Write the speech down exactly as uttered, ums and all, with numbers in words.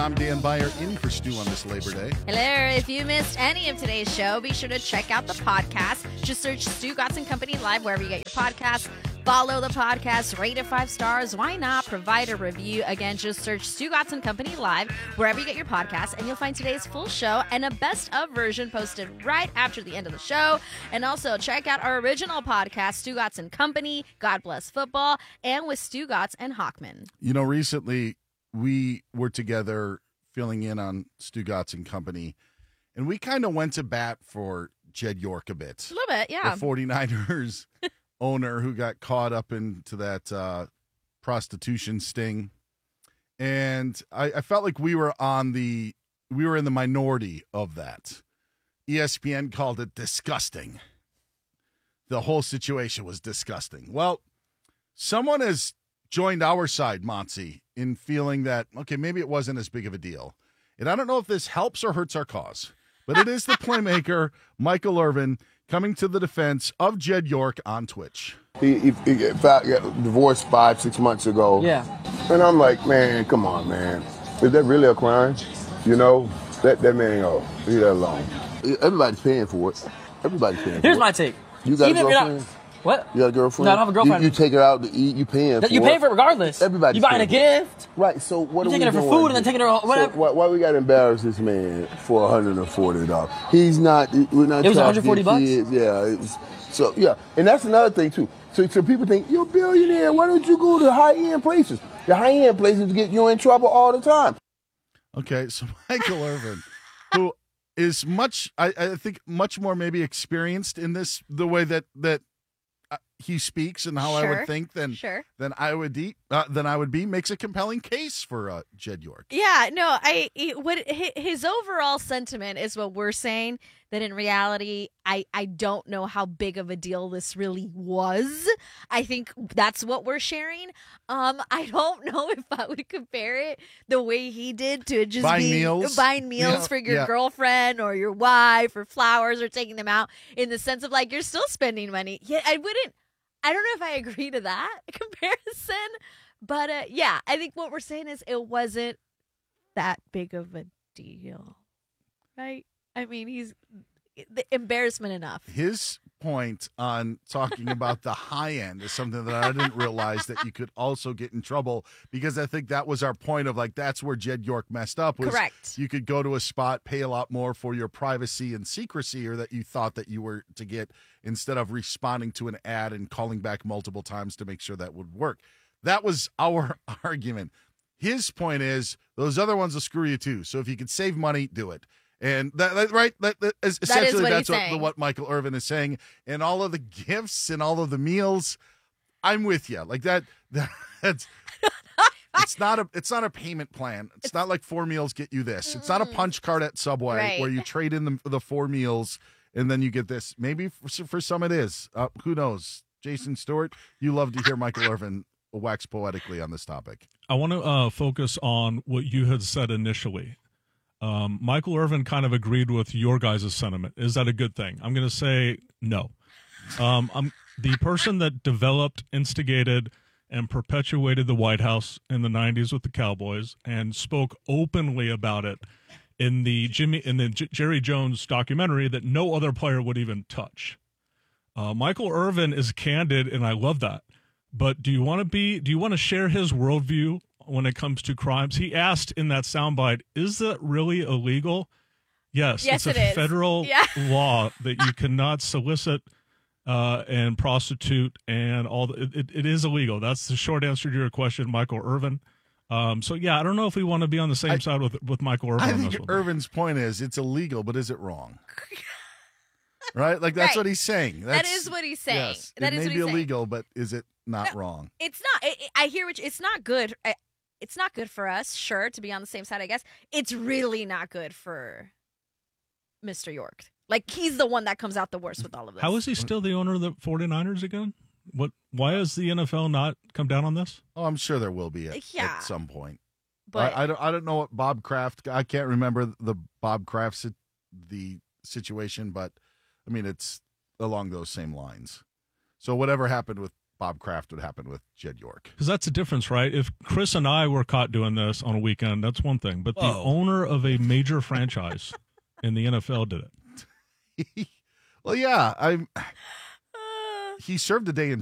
I'm Dan Beyer in for Stu on this Labor Day. Hello. If you missed any of today's show, be sure to check out the podcast. Just search Stu Gatz and Company Live wherever you get your podcasts. Follow the podcast, rate it five stars. Why not provide a review? Again, just search Stu Gatz and Company Live wherever you get your podcasts, and you'll find today's full show and a best of version posted right after the end of the show. And also check out our original podcast, Stu Gatz and Company, God Bless Football, and with Stu Gatz and Hockman. You know, recently we were together filling in on Stu Gatz and Company, and we kind of went to bat for Jed York a bit. A little bit, yeah. The 49ers owner who got caught up into that uh, prostitution sting. And I, I felt like we were on the, we were in the minority of that. E S P N called it disgusting. The whole situation was disgusting. Well, someone has joined our side, Monty, in feeling that, okay, maybe it wasn't as big of a deal. And I don't know if this helps or hurts our cause, but it is the playmaker, Michael Irvin, coming to the defense of Jed York on Twitch. He, he, he got divorced five, six months ago. Yeah. And I'm like, man, come on, man. Is that really a crime? You know, that, that man, oh, leave that alone. Everybody's paying for it. Everybody's paying for Here's it. my take. You got Even a if you're girlfriend? not- What? You got a girlfriend? No, I don't have a girlfriend. You, you take her out to eat, you paying for You it. pay for it regardless. Everybody's You buying a paying. gift. Right, so what You are we taking her for doing? food and then taking her So whatever. why, why we got to embarrass this man for one hundred forty dollars? He's not, we're not It was trying to one hundred forty get bucks? kids. Yeah, it was, so yeah, and that's another thing too. So, so people think, you're a billionaire, why don't you go to high-end places? The high-end places get you in trouble all the time. Okay, so Michael Irvin, who is much, I, I think, much more maybe experienced in this, the way that that uh, he speaks and how I Sure, would think than sure. than I would be, uh, than I would be, makes a compelling case for uh, Jed York. Yeah, no, I he- what hi- his overall sentiment is what we're saying, that in reality, I I don't know how big of a deal this really was. I think that's what we're sharing. Um, I don't know if I would compare it the way he did to just Buying be meals? buying meals Yeah, for your yeah. girlfriend or your wife or flowers or taking them out, in the sense of like you're still spending money. Yeah, I wouldn't. I don't know if I agree to that comparison, but uh, yeah, I think what we're saying is it wasn't that big of a deal, right? I mean, he's the embarrassment enough. His point on talking about the high end is something that I didn't realize that you could also get in trouble, because I think that was our point of like, that's where Jed York messed up. Was Correct. You could go to a spot, pay a lot more for your privacy and secrecy, or that you thought that you were to get, instead of responding to an ad and calling back multiple times to make sure that would work. That was our argument. His point is those other ones will screw you too. So if you could save money, do it. And that, that right, that, that is essentially what that's he's what, saying. what Michael Irvin is saying. And all of the gifts and all of the meals, I'm with you. Like that, that that's it's not a it's not a payment plan. It's, it's not like four meals get you this. It's not a punch card at Subway Right. where you trade in the, the four meals and then you get this. Maybe for, for some it is. Uh, who knows? Jason Stewart, you love to hear Michael Irvin wax poetically on this topic. I want to uh, focus on what you had said initially. Um, Michael Irvin kind of agreed with your guys' sentiment. Is that a good thing? I'm going to say no. Um, I'm the person that developed, instigated, and perpetuated the White House in the nineties with the Cowboys and spoke openly about it in the Jimmy in the J- Jerry Jones documentary that no other player would even touch. Uh, Michael Irvin is candid, and I love that. But do you want to be? Do you want to share his worldview when it comes to crimes? He asked in that soundbite, "Is that really illegal?" Yes, Yes, it's it a is. federal Yeah. law that you cannot solicit uh, and prostitute and all. The, it, it is illegal. That's the short answer to your question, Michael Irvin. Um, so yeah, I don't know if we want to be on the same I- side with with Michael Irvin. I on think this one. Irvin's point is it's illegal, but is it wrong? Right? Like that's Right. what he's saying. That That's, is what he's saying. Yes, That it is may what be he's saying. illegal, but is it not No. wrong? It's not. I, I hear what you, it's not good. I, it's not good for us, sure, to be on the same side, I guess. It's really not good for Mister York. Like, he's the one that comes out the worst with all of this. How is he still the owner of the 49ers again? What? Why has the N F L not come down on this? Oh, I'm sure there will be at, Yeah. at some point. But I, I don't. I don't know what Bob Kraft. I can't remember the Bob Kraft si- the situation, but I mean it's along those same lines. So whatever happened with Bob Kraft would happen with Jed York. Because that's the difference, right? If Chris and I were caught doing this on a weekend, that's one thing. But the Whoa. owner of a major franchise in the N F L did it. Well, yeah, I'm. He served a day in